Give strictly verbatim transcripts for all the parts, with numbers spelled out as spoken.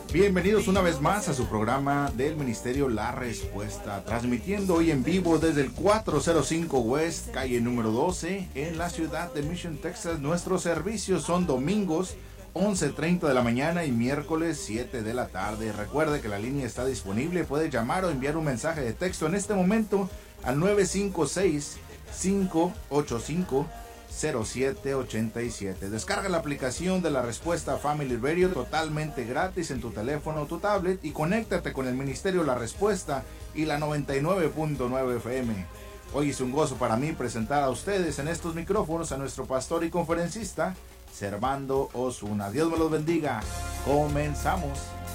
Bienvenidos una vez más a su programa del Ministerio La Respuesta, transmitiendo hoy en vivo desde el cuatrocientos cinco West, calle número doce, en la ciudad de Mission, Texas. Nuestros servicios son domingos once treinta de la mañana y miércoles siete de la tarde. Recuerde que la línea está disponible, puede llamar o enviar un mensaje de texto en este momento al nueve cinco seis, cinco ocho cinco, cero siete ocho siete. Descarga la aplicación de La Respuesta Family Radio totalmente gratis en tu teléfono o tu tablet y conéctate con el Ministerio La Respuesta y la noventa y nueve punto nueve F M. Hoy es un gozo para mí presentar a ustedes en estos micrófonos a nuestro pastor y conferencista Servando Osuna. Dios me los bendiga. Comenzamos.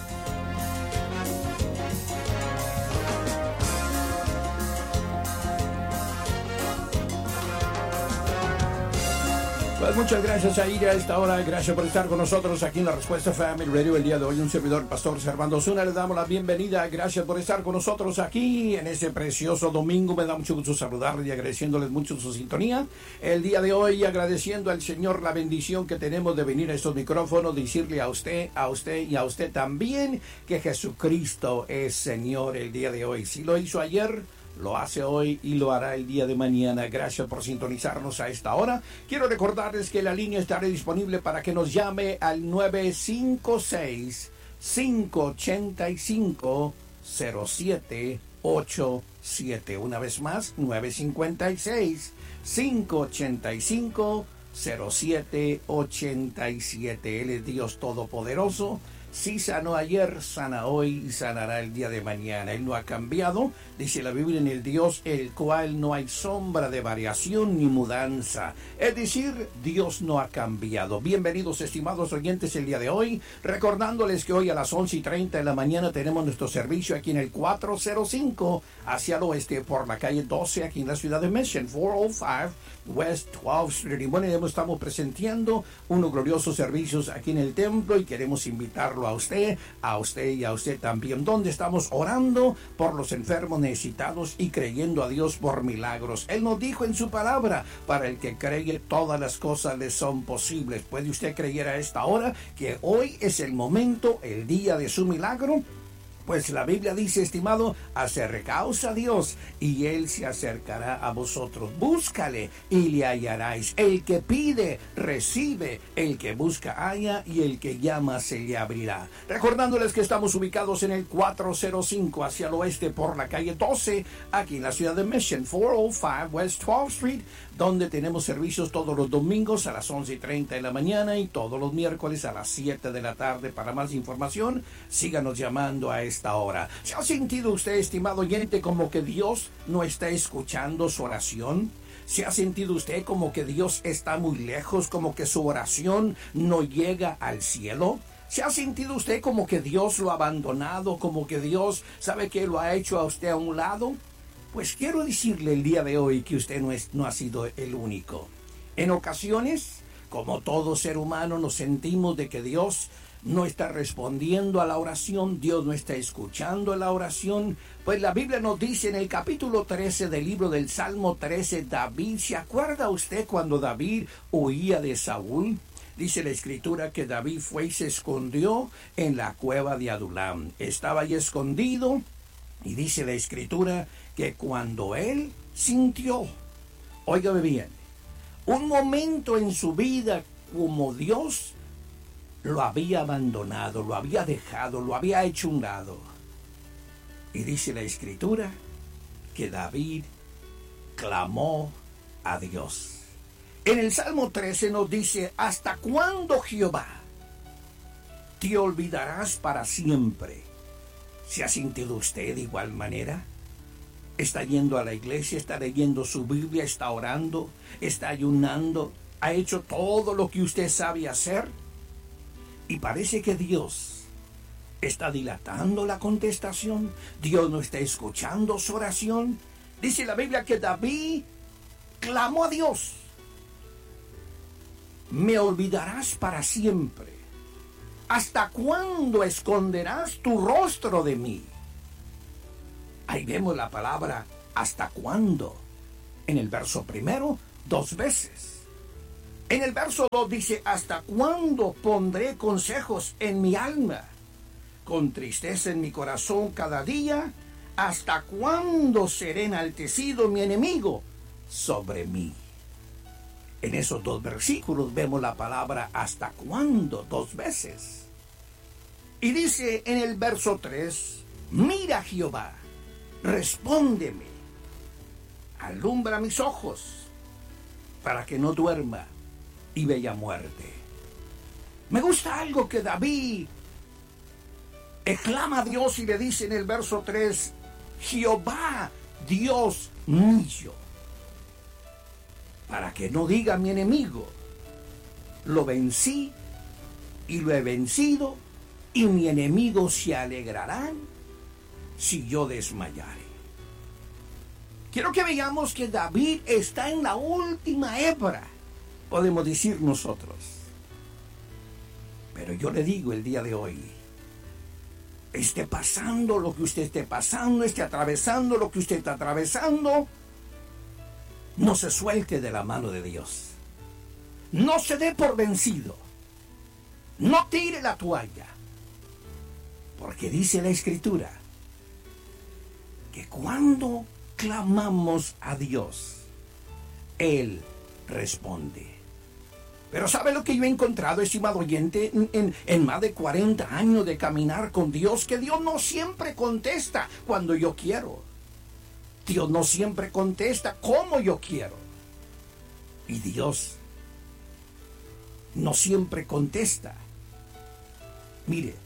Pues muchas gracias a ella a esta hora. Gracias por estar con nosotros aquí en La Respuesta Family Radio. El día de hoy un servidor, Pastor Servando Osuna, le damos la bienvenida. Gracias por estar con nosotros aquí en este precioso domingo. Me da mucho gusto saludarles y agradeciéndoles mucho su sintonía. El día de hoy agradeciendo al Señor la bendición que tenemos de venir a estos micrófonos, decirle a usted, a usted y a usted también que Jesucristo es Señor el día de hoy. Si lo hizo ayer, lo hace hoy y lo hará el día de mañana. Gracias por sintonizarnos a esta hora. Quiero recordarles que la línea estará disponible para que nos llame al nueve cinco seis, cinco ocho cinco, cero siete ocho siete. Una vez más, nueve cinco seis, cinco ocho cinco, cero siete ocho siete. Él es Dios Todopoderoso. Si sanó ayer, sana hoy y sanará el día de mañana. Él no ha cambiado, dice la Biblia, en el Dios el cual no hay sombra de variación ni mudanza. Es decir, Dios no ha cambiado. Bienvenidos, estimados oyentes, el día de hoy. Recordándoles que hoy a las once y treinta de la mañana tenemos nuestro servicio aquí en el cuatrocientos cinco hacia el oeste por la calle doce aquí en la ciudad de Mission, cuatrocientos cinco West twelfth Street. Y bueno, ya estamos presentando unos gloriosos servicios aquí en el templo y queremos invitarlo a usted, a usted y a usted también, donde estamos orando por los enfermos necesitados y creyendo a Dios por milagros. Él nos dijo en su palabra, para el que cree todas las cosas le son posibles. ¿Puede usted creer a esta hora que hoy es el momento, el día de su milagro? Pues la Biblia dice, estimado, acercaos a Dios y Él se acercará a vosotros. Búscale y le hallaréis. El que pide, recibe. El que busca, halla. Y el que llama, se le abrirá. Recordándoles que estamos ubicados en el cuatrocientos cinco hacia el oeste por la calle doce, aquí en la ciudad de Mission, cuatrocientos cinco West twelfth Street, donde tenemos servicios todos los domingos a las once y treinta de la mañana y todos los miércoles a las siete de la tarde. Para más información, síganos llamando a esta hora. ¿Se ha sentido usted, estimado oyente, como que Dios no está escuchando su oración? ¿Se ha sentido usted como que Dios está muy lejos, como que su oración no llega al cielo? ¿Se ha sentido usted como que Dios lo ha abandonado, como que Dios sabe que lo ha hecho a usted a un lado? Pues quiero decirle el día de hoy que usted no, es, no ha sido el único. En ocasiones, como todo ser humano, nos sentimos de que Dios no está respondiendo a la oración, Dios no está escuchando la oración. Pues la Biblia nos dice en el capítulo trece del libro del Salmo trece, David, ¿se acuerda usted cuando David huía de Saúl? Dice la Escritura que David fue y se escondió en la cueva de Adulam. Estaba ahí escondido y dice la Escritura que cuando él sintió, óigame bien, un momento en su vida como Dios lo había abandonado, lo había dejado, lo había hecho un lado. Y dice la Escritura que David clamó a Dios. En el Salmo trece nos dice, ¿hasta cuándo, Jehová, te olvidarás para siempre? ¿Se ha sentido usted de igual manera? ¿Está yendo a la iglesia, está leyendo su Biblia, está orando, está ayunando, ha hecho todo lo que usted sabe hacer? Y parece que Dios está dilatando la contestación. Dios no está escuchando su oración. Dice la Biblia que David clamó a Dios. Me olvidarás para siempre. ¿Hasta cuándo esconderás tu rostro de mí? Ahí vemos la palabra ¿hasta cuándo? En el verso primero, dos veces. En el verso dos dice, ¿hasta cuándo pondré consejos en mi alma? con tristeza en mi corazón cada día. ¿Hasta cuándo seré enaltecido mi enemigo sobre mí? En esos dos versículos vemos la palabra hasta cuándo dos veces. Y dice en el verso tres, mira Jehová, respóndeme, alumbra mis ojos, para que no duerma y vea muerte. Me gusta algo que David exclama a Dios y le dice en el verso tres, Jehová, Dios mío, para que no diga mi enemigo, lo vencí y lo he vencido, y mi enemigo se alegrarán si yo desmayare. Quiero que veamos que David está en la última hebra, podemos decir nosotros. Pero yo le digo el día de hoy, esté pasando lo que usted esté pasando, esté atravesando lo que usted está atravesando, no se suelte de la mano de Dios. No se dé por vencido. No tire la toalla. Porque dice la Escritura que cuando clamamos a Dios, Él responde. Pero ¿sabe lo que yo he encontrado, estimado oyente, en, en, en más de cuarenta años de caminar con Dios? Que Dios no siempre contesta cuando yo quiero. Dios no siempre contesta como yo quiero. Y Dios no siempre contesta. Mire,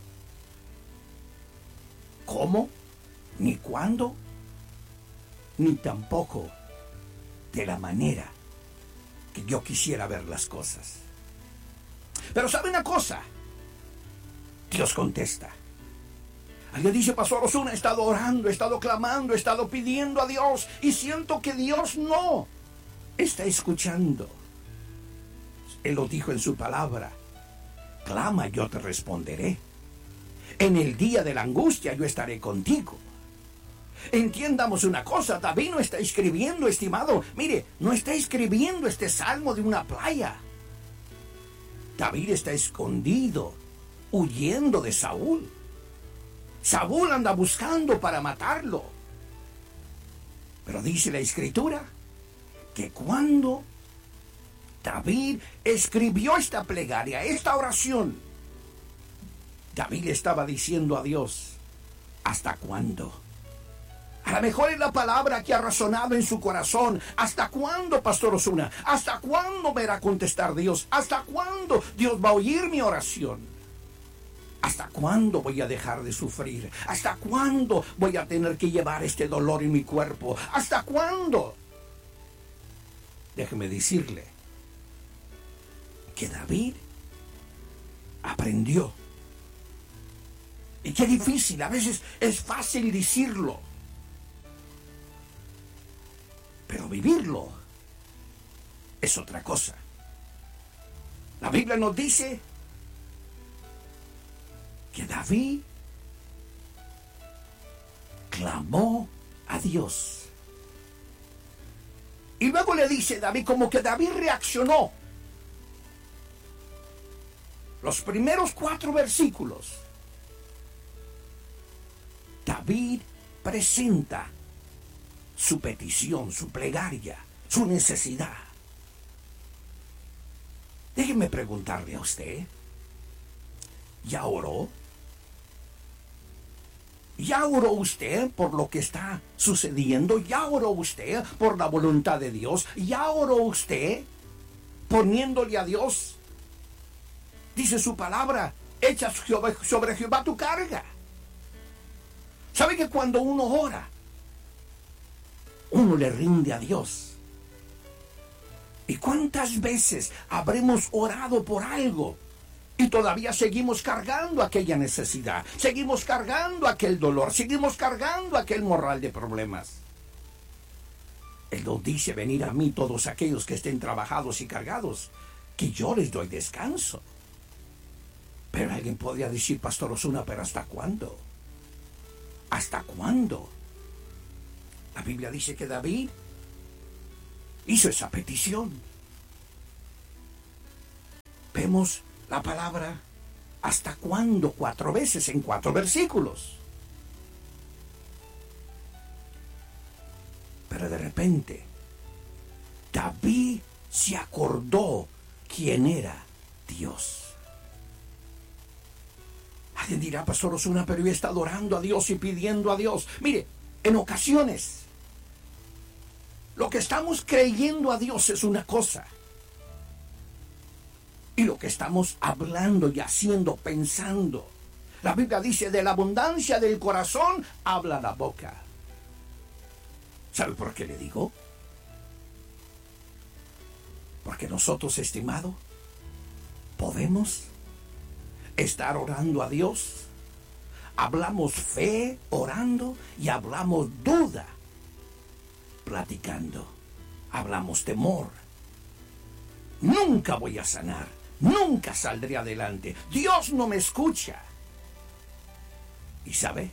¿cómo? Ni cuándo, ni tampoco de la manera que yo quisiera ver las cosas. Pero ¿sabe una cosa? Dios contesta. Alguien dice, Pastor Osuna, he estado orando, he estado clamando, he estado pidiendo a Dios y siento que Dios no está escuchando. Él lo dijo en su palabra, clama, yo te responderé. En el día de la angustia yo estaré contigo. Entiendamos una cosa, David no está escribiendo, estimado, mire, no está escribiendo este salmo de una playa. David está escondido, huyendo de Saúl. Saúl anda buscando para matarlo. Pero dice la Escritura que cuando David escribió esta plegaria, esta oración, David le estaba diciendo a Dios, ¿hasta cuándo? A lo mejor es la palabra que ha resonado en su corazón. ¿Hasta cuándo, Pastor Osuna? ¿Hasta cuándo me va a contestar Dios? ¿Hasta cuándo Dios va a oír mi oración? ¿Hasta cuándo voy a dejar de sufrir? ¿Hasta cuándo voy a tener que llevar este dolor en mi cuerpo? ¿Hasta cuándo? Déjeme decirle que David aprendió. Y qué difícil, a veces es fácil decirlo, pero vivirlo es otra cosa. La Biblia nos dice que David clamó a Dios. Y luego le dice David, como que David reaccionó. Los primeros cuatro versículos, David presenta su petición, su plegaria, su necesidad. Déjeme preguntarle a usted, ¿ya oró? ¿Ya oró usted por lo que está sucediendo? ¿Ya oró usted por la voluntad de Dios? ¿Ya oró usted poniéndole a Dios? Dice su palabra, echa sobre Jehová tu carga. ¿Sabe que cuando uno ora, uno le rinde a Dios? ¿Y cuántas veces habremos orado por algo y todavía seguimos cargando aquella necesidad? Seguimos cargando aquel dolor, seguimos cargando aquel morral de problemas. Él nos dice, venid a mí todos aquellos que estén trabajados y cargados, que yo les doy descanso. Pero alguien podría decir, Pastor Osuna, ¿pero hasta cuándo? ¿Hasta cuándo? La Biblia dice que David hizo esa petición. Vemos la palabra ¿Hasta cuándo? Cuatro veces en cuatro versículos. Pero de repente, David se acordó quién era Dios. Alguien dirá, Pastor Osuna, pero yo he estado orando a Dios y pidiendo a Dios. Mire, en ocasiones, lo que estamos creyendo a Dios es una cosa. Y lo que estamos hablando y haciendo, pensando. La Biblia dice, de la abundancia del corazón habla la boca. ¿Sabe por qué le digo? Porque nosotros, estimado, podemos estar orando a Dios. Hablamos fe orando y hablamos duda platicando. Hablamos temor. Nunca voy a sanar. Nunca saldré adelante. Dios no me escucha. ¿Y sabe?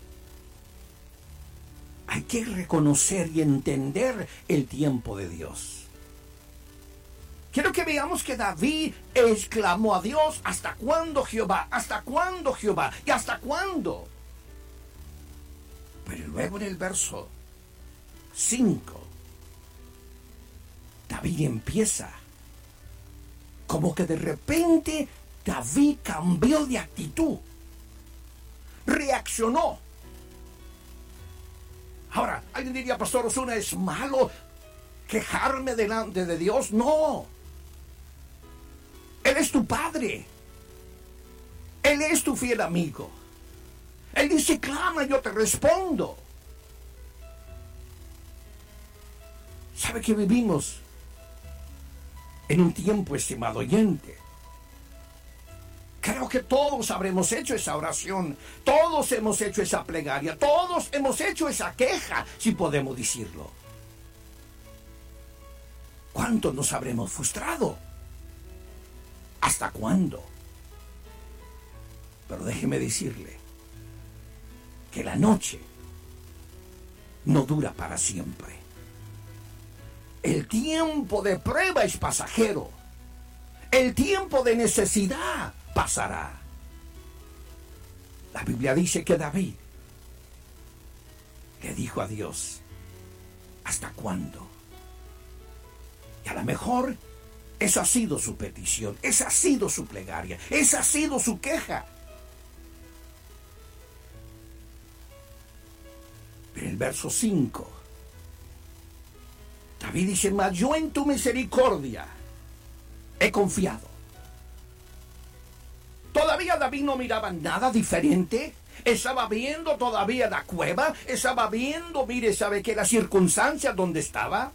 Hay que reconocer y entender el tiempo de Dios. Quiero que veamos que David exclamó a Dios, ¿hasta cuándo, Jehová? ¿Hasta cuándo, Jehová? ¿Y hasta cuándo? Pero luego en el verso cinco, David empieza como que de repente David cambió de actitud, reaccionó. Ahora, alguien diría, Pastor Osuna, ¿es malo quejarme delante de Dios? No. Él es tu padre. Él es tu fiel amigo. Él dice, clama, yo te respondo. ¿Sabe que vivimos en un tiempo, estimado oyente? Creo que todos habremos hecho esa oración. Todos hemos hecho esa plegaria. Todos hemos hecho esa queja, si podemos decirlo. ¿Cuántos nos habremos frustrado? ¿Hasta cuándo? Pero déjeme decirle que la noche no dura para siempre. El tiempo de prueba es pasajero. El tiempo de necesidad pasará. La Biblia dice que David le dijo a Dios, ¿hasta cuándo? Y a lo mejor esa ha sido su petición, esa ha sido su plegaria, esa ha sido su queja. En el verso cinco, David dice, mas yo en tu misericordia he confiado. Todavía David no miraba nada diferente. Estaba viendo todavía la cueva. Estaba viendo, mire, ¿sabe qué? Las circunstancias donde estaba.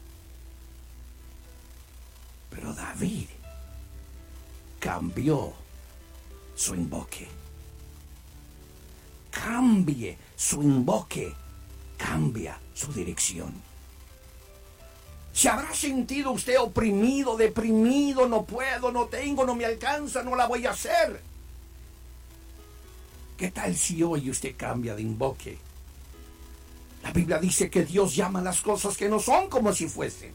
Pero David cambió su invoque. Cambie su invoque. Cambia su dirección. ¿Se habrá sentido usted oprimido, deprimido? No puedo, no tengo, no me alcanza, no la voy a hacer. ¿Qué tal si hoy usted cambia de invoque? La Biblia dice que Dios llama las cosas que no son como si fuesen.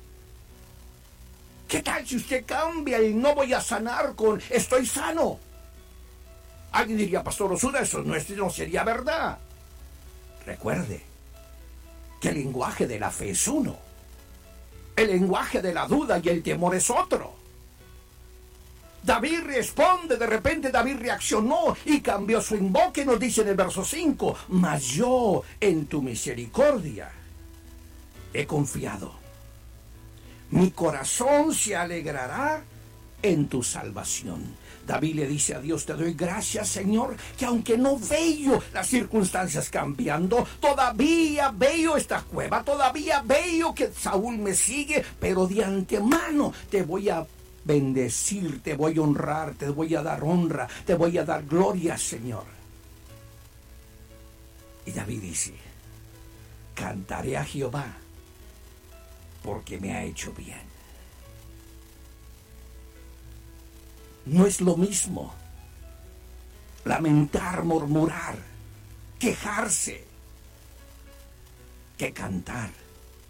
¿Qué tal si usted cambia y no voy a sanar con estoy sano? Alguien diría, Pastor Osuna, eso no, no sería verdad. Recuerde que el lenguaje de la fe es uno. El lenguaje de la duda y el temor es otro. David responde, de repente David reaccionó y cambió su invoque, nos dice en el verso cinco, mas yo en tu misericordia he confiado. Mi corazón se alegrará en tu salvación. David le dice a Dios, te doy gracias, Señor, que aunque no veo las circunstancias cambiando, todavía veo esta cueva, todavía veo que Saúl me sigue, pero de antemano te voy a bendecir, te voy a honrar, te voy a dar honra, te voy a dar gloria, Señor. Y David dice, cantaré a Jehová porque me ha hecho bien. No es lo mismo lamentar, murmurar, quejarse, que cantar.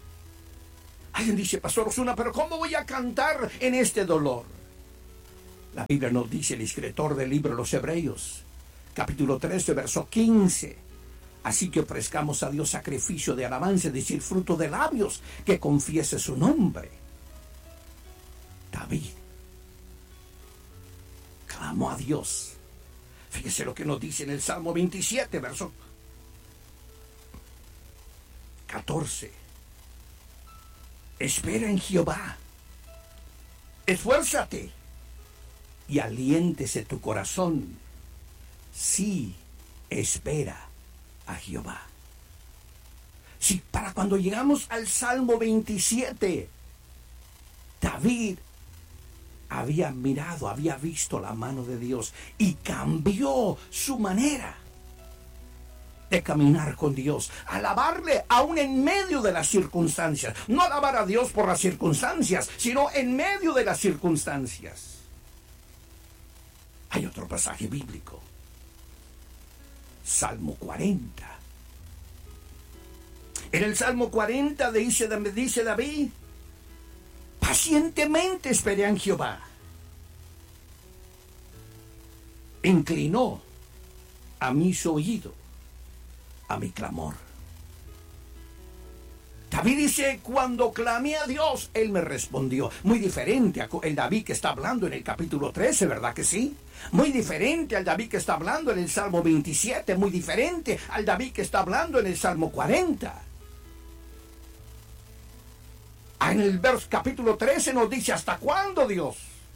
Alguien dice, Pastor Osuna, pero ¿cómo voy a cantar en este dolor? La Biblia nos dice, el escritor del libro de los Hebreos, capítulo trece, verso quince. Así que ofrezcamos a Dios sacrificio de alabanza, es decir, fruto de labios, que confiese su nombre. David clamó a Dios. Fíjese lo que nos dice en el Salmo veintisiete, verso catorce. Espera en Jehová, esfuérzate y aliéntese tu corazón. Sí, espera a Jehová. Sí, para cuando llegamos al Salmo veintisiete, David había mirado, había visto la mano de Dios y cambió su manera de caminar con Dios, alabarle aún en medio de las circunstancias. No alabar a Dios por las circunstancias, sino en medio de las circunstancias. Hay otro pasaje bíblico, Salmo cuarenta. En el Salmo cuarenta dice, dice David, pacientemente esperé en Jehová. Inclinó a mí su oído, a mi clamor. David dice, cuando clamé a Dios, Él me respondió. Muy diferente al David que está hablando en el capítulo trece, ¿verdad que sí? Muy diferente al David que está hablando en el Salmo veintisiete, muy diferente al David que está hablando en el Salmo cuarenta. En el verso capítulo trece nos dice, ¿hasta cuándo, Dios?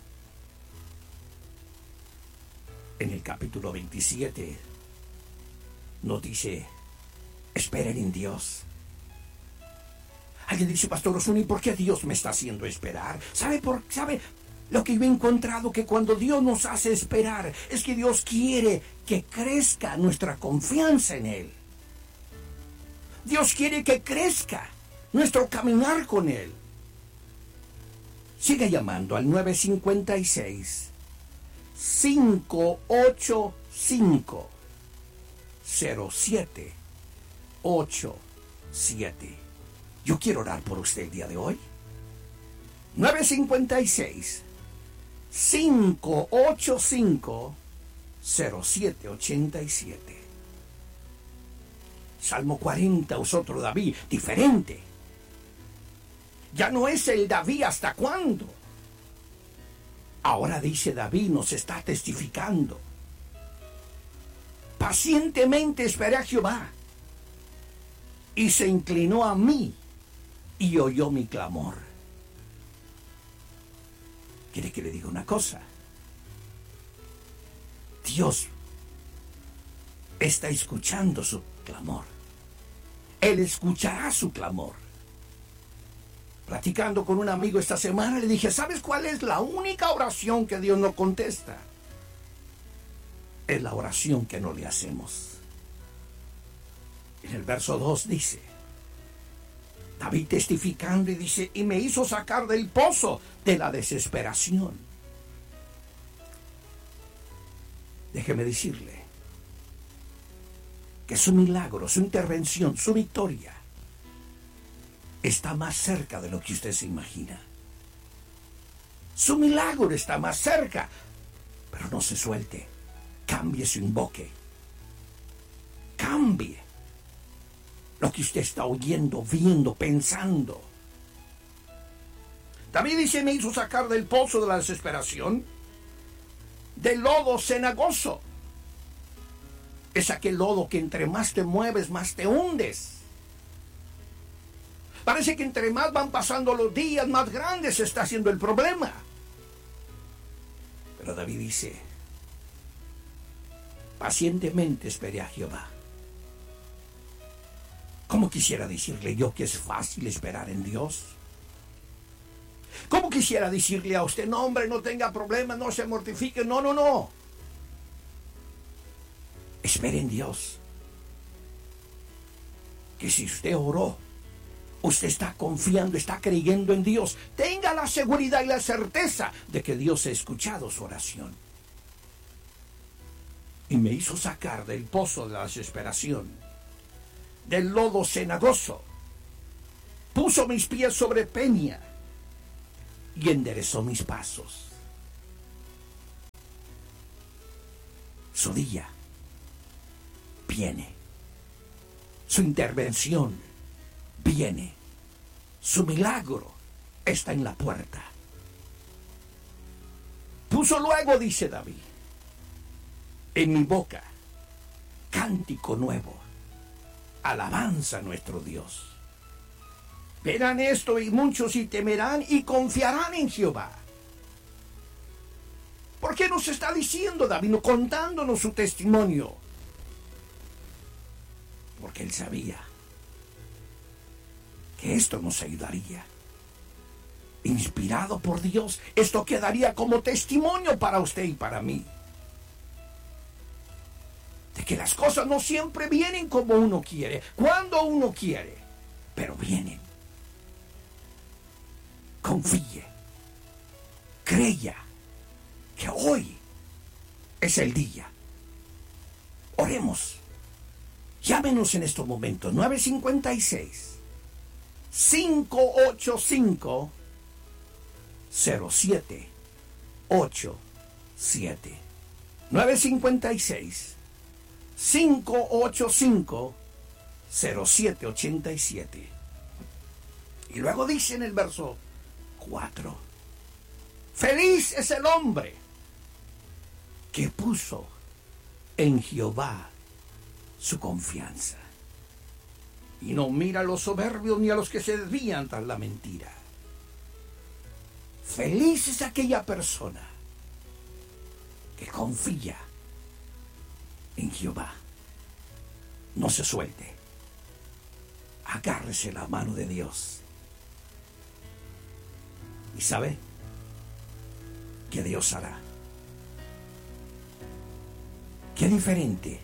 En el capítulo veintisiete nos dice, esperen en Dios. Alguien dice, Pastor Osuna, ¿y por qué Dios me está haciendo esperar? ¿Sabe por sabe lo que yo he encontrado? Que cuando Dios nos hace esperar, es que Dios quiere que crezca nuestra confianza en Él. Dios quiere que crezca nuestro caminar con Él. Sigue llamando al nueve cinco seis, cinco ocho cinco, cero siete ocho siete. Yo quiero orar por usted el día de hoy. nueve cinco seis, cinco ocho cinco, cero siete ocho siete. Salmo cuarenta usó otro David diferente. Ya no es el David hasta cuándo. Ahora dice David, nos está testificando. Pacientemente esperé a Jehová y se inclinó a mí y oyó mi clamor. ¿Quiere que le diga una cosa? Dios está escuchando su clamor. Él escuchará su clamor. Platicando con un amigo esta semana, le dije, ¿sabes cuál es la única oración que Dios no contesta? Es la oración que no le hacemos. En el verso dos dice, David testificando y dice, y me hizo sacar del pozo de la desesperación. Déjeme decirle que su milagro, su intervención, su victoria está más cerca de lo que usted se imagina. Su milagro está más cerca, pero no se suelte. Cambie su invoque. Cambie lo que usted está oyendo, viendo, pensando. David dice, me hizo sacar del pozo de la desesperación, del lodo cenagoso. Es aquel lodo que entre más te mueves, más te hundes. Parece que entre más van pasando los días, más grande se está haciendo el problema. Pero David dice, pacientemente esperé a Jehová. ¿Cómo quisiera decirle yo que es fácil esperar en Dios? ¿Cómo quisiera decirle a usted, no hombre, no tenga problemas, no se mortifique? No, no, no. Espere en Dios. Que si usted oró, usted está confiando, está creyendo en Dios, tenga la seguridad y la certeza de que Dios ha escuchado su oración. Y me hizo sacar del pozo de la desesperación, del lodo cenagoso, puso mis pies sobre peña y enderezó mis pasos. Su día viene. Su intervención viene. Su milagro está en la puerta. Puso luego, dice David, en mi boca cántico nuevo, alabanza a nuestro Dios. Verán esto y muchos y temerán y confiarán en Jehová. ¿Por qué nos está diciendo David, contándonos su testimonio? Porque él sabía que esto nos ayudaría. Inspirado por Dios, esto quedaría como testimonio para usted y para mí. De que las cosas no siempre vienen como uno quiere, cuando uno quiere, pero vienen. Confíe, crea que hoy es el día. Oremos. Llámenos en estos momentos. nueve cinco seis, cinco ocho cinco, cero siete ocho siete. nueve cinco seis, cinco ocho cinco, cero siete ocho siete. Y luego dice en el verso cuatro: feliz es el hombre que puso en Jehová su confianza y no mira a los soberbios ni a los que se desvían tras la mentira. Feliz es aquella persona que confía en Jehová. No se suelte. Agárrese la mano de Dios. ¿Y sabe qué Dios hará? Qué diferente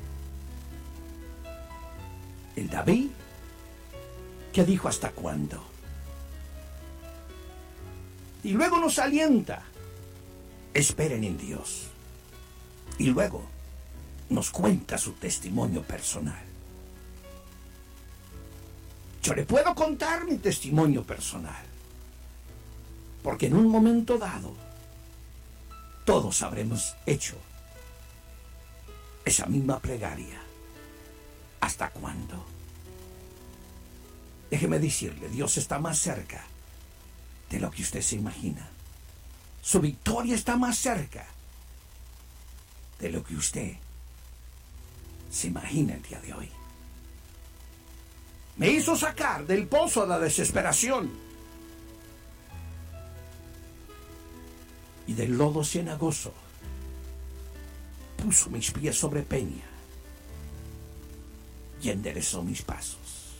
el David que dijo hasta cuándo. Y luego nos alienta: esperen en Dios. Y luego nos cuenta su testimonio personal. Yo le puedo contar mi testimonio personal, porque en un momento dado todos habremos hecho esa misma plegaria. ¿Hasta cuándo? Déjeme decirle, Dios está más cerca de lo que usted se imagina. Su victoria está más cerca de lo que usted se imagina el día de hoy. Me hizo sacar del pozo de la desesperación y del lodo cenagoso. Puso mis pies sobre peña y enderezó mis pasos.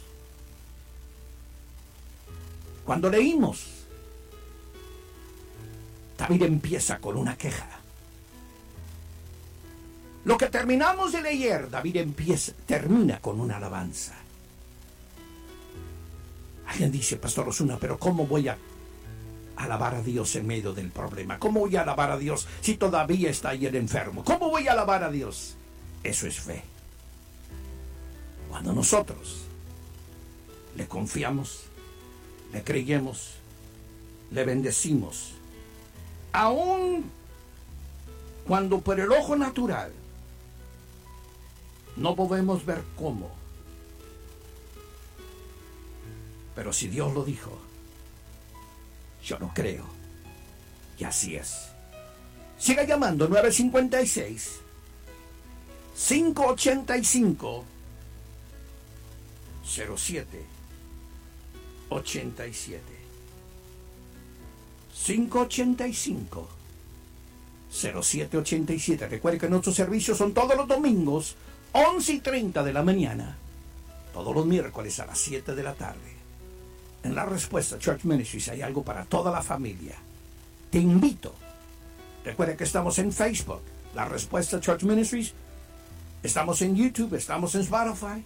Cuando leímos, David empieza con una queja. Lo que terminamos de leer, David empieza, termina con una alabanza. Alguien dice: Pastor Osuna, pero ¿cómo voy a alabar a Dios en medio del problema? ¿Cómo voy a alabar a Dios si todavía está ahí el enfermo? ¿Cómo voy a alabar a Dios? Eso es fe. Cuando nosotros le confiamos, le creemos, le bendecimos, aun cuando por el ojo natural no podemos ver cómo, pero si Dios lo dijo, yo lo creo, y así es. Siga llamando. Nueve cinco seis, cinco ocho cinco, cero siete ocho siete. cinco ocho cinco, cero siete ocho siete. Recuerde que nuestros servicios son todos los domingos, once y treinta de la mañana, todos los miércoles a las siete de la tarde. En La Respuesta Church Ministries hay algo para toda la familia. Te invito. Recuerda que estamos en Facebook, La Respuesta Church Ministries. Estamos en YouTube, estamos en Spotify.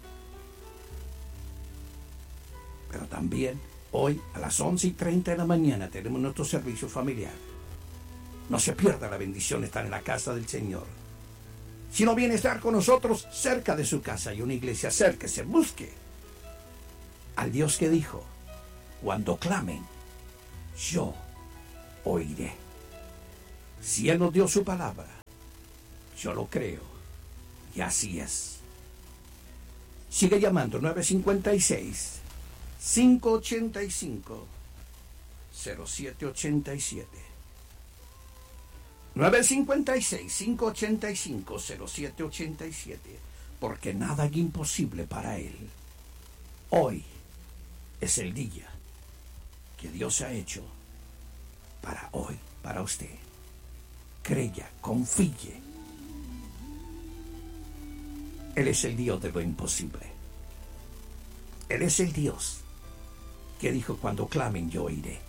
Pero también hoy a las once y treinta de la mañana tenemos nuestro servicio familiar. No se pierda la bendición de estar en la casa del Señor. Si no viene a estar con nosotros, cerca de su casa hay una iglesia. Acérquese, busque al Dios que dijo: cuando clamen, yo oiré. Si Él nos dio su palabra, yo lo creo Y así es. Sigue llamando nueve cinco seis, cinco ocho cinco, cero siete ocho siete. nueve cinco seis, cinco ocho cinco, cero siete ocho siete. Porque nada es imposible para Él. Hoy es el día que Dios ha hecho para hoy, para usted. Creya, confíe. Él es el Dios de lo imposible. Él es el Dios que dijo: cuando clamen yo iré.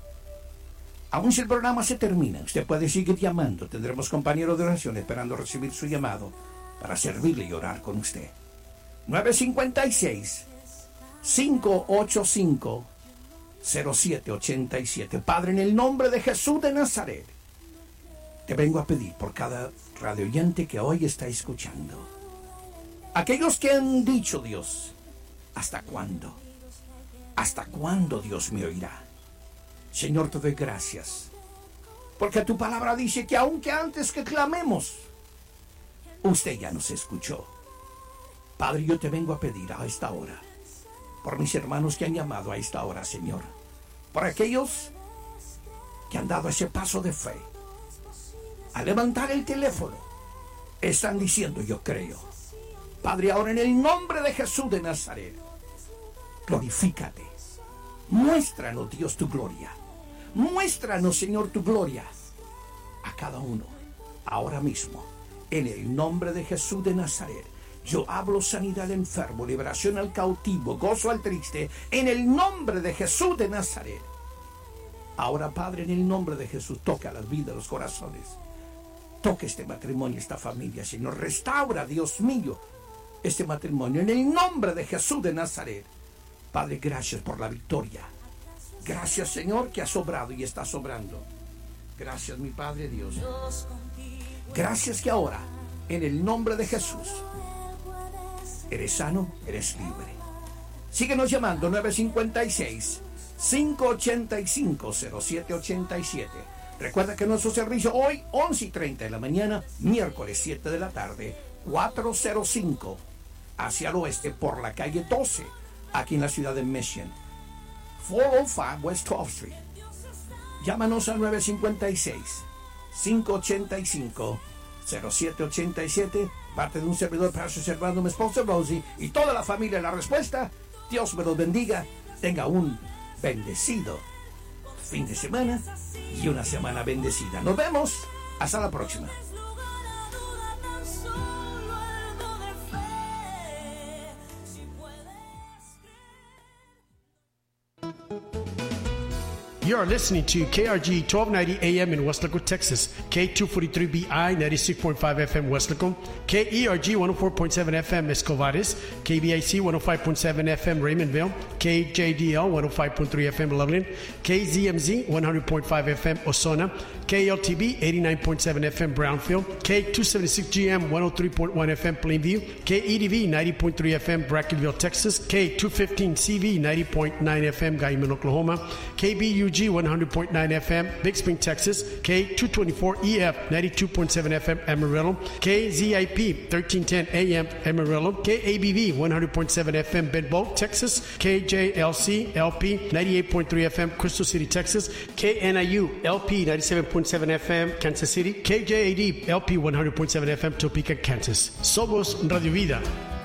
Aún si el programa se termina, usted puede seguir llamando. Tendremos compañeros de oración esperando recibir su llamado para servirle y orar con usted. nueve cinco seis, cinco ocho cinco, cero siete ocho siete. Padre, en el nombre de Jesús de Nazaret, te vengo a pedir por cada radio oyente que hoy está escuchando. Aquellos que han dicho: Dios, ¿hasta cuándo? ¿Hasta cuándo Dios me oirá? Señor, te doy gracias, porque tu palabra dice que aunque antes que clamemos, usted ya nos escuchó. Padre, yo te vengo a pedir a esta hora, por mis hermanos que han llamado a esta hora, Señor, por aquellos que han dado ese paso de fe, a levantar el teléfono, están diciendo: yo creo. Padre, ahora en el nombre de Jesús de Nazaret, glorifícate. Muéstranos, Dios, tu gloria. Muéstranos, Señor, tu gloria a cada uno, ahora mismo, en el nombre de Jesús de Nazaret. Yo hablo sanidad al enfermo, liberación al cautivo, gozo al triste, en el nombre de Jesús de Nazaret. Ahora, Padre, en el nombre de Jesús, toca las vidas, los corazones. Toca este matrimonio, esta familia, Señor. Restaura, Dios mío, este matrimonio, en el nombre de Jesús de Nazaret. Padre, gracias por la victoria. Gracias, Señor, que has obrado y está sobrando. Gracias, mi Padre Dios. Gracias que ahora, en el nombre de Jesús, eres sano, eres libre. Síguenos llamando nueve cinco seis, cinco ocho cinco, cero siete ocho siete. Recuerda que nuestro servicio hoy, once y treinta de la mañana, miércoles siete de la tarde, cuatrocientos cinco, hacia el oeste por la calle doce, aquí en la ciudad de Mission, cuatrocientos cinco West twelfth Street. Llámanos al nueve cinco seis, cinco ocho cinco, cero siete ocho siete. Parte de un servidor, Pastor Servando, mi esposa Rosie y toda la familia. La respuesta: Dios me los bendiga. Tenga un bendecido fin de semana y una semana bendecida. Nos vemos. Hasta la próxima. You are listening to K R G twelve ninety A M in Westlaco, Texas, K two forty-three B I ninety-six point five F M Westlaco, K E R G one oh four point seven F M Escovares, K B I C one oh five point seven F M Raymondville, K J D L one oh five point three F M Loveland, K Z M Z one hundred point five F M Osona, K L T B eighty-nine point seven F M Brownfield, K two seventy-six G M one oh three point one F M Plainview, K E D V ninety point three F M Brackenville, Texas, K two fifteen C V ninety point nine F M Guyman, Oklahoma, K B U G one hundred point nine F M Big Spring, Texas, K two twenty-four E F ninety-two point seven F M Amarillo, K Z I P thirteen ten A M Amarillo, K A B V one hundred point seven F M Bedbo, Texas, K J L C L P ninety-eight point three F M Crystal City, Texas, K N I U L P ninety-seven point seven F M Kansas City, K J A D L P one hundred point seven F M Topeka, Kansas. Somos Radio Vida.